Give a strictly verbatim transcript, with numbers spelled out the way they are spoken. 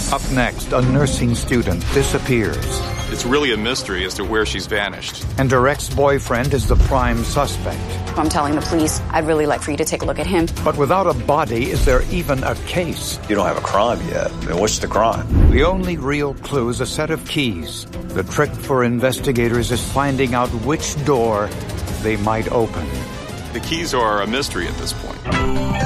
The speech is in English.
Up next, a nursing student disappears. It's really a mystery as to where she's vanished. And her ex-boyfriend is the prime suspect. I'm telling the police, I'd really like for you to take a look at him. But without a body, is there even a case? You don't have a crime yet. I mean, what's the crime? The only real clue is a set of keys. The trick for investigators is finding out which door they might open. The keys are a mystery at this point.